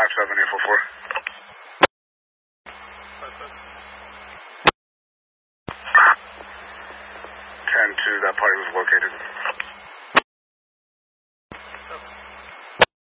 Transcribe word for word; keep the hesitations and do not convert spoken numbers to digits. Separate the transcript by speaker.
Speaker 1: five seven eight four four. ten two, that party was located.